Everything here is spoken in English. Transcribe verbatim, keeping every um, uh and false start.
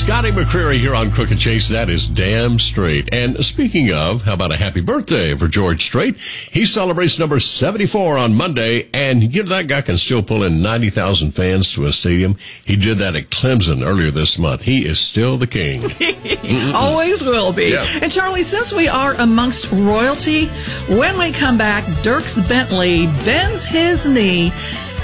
Scotty McCreery here on Crooked Chase. That is damn straight. And speaking of, how about a happy birthday for George Strait? He celebrates number seventy-four on Monday, and you know that guy can still pull in ninety thousand fans to a stadium. He did that at Clemson earlier this month. He is still the king. Always will be. Yeah. And Charlie, since we are amongst royalty, when we come back, Dierks Bentley bends his knee